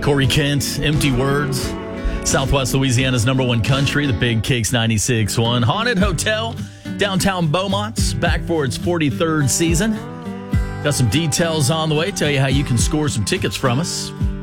Corey Kent, Empty Words. Southwest Louisiana's number one country, the Big Cakes 96.1. Haunted Hotel, downtown Beaumont's back for its 43rd season. Got some details on the way. Tell you how you can score some tickets from us.